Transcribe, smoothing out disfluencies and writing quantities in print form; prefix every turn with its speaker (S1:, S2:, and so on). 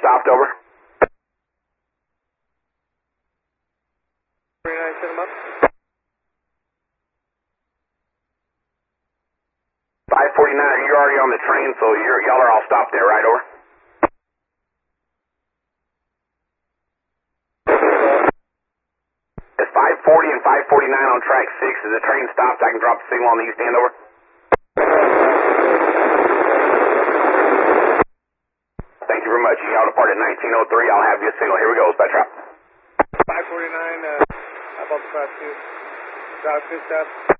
S1: stopped, over.
S2: 49, send them up.
S1: 549, you're already on the train, so y'all are all stopped there, right, over? It's 540 and 549 on track 6. As the train stops, I can drop the signal on the east end, over. Thank you very much. You all depart at 1903. I'll have you a signal. Here we go, Spectra.
S2: 549, above class 2. Route 2 step.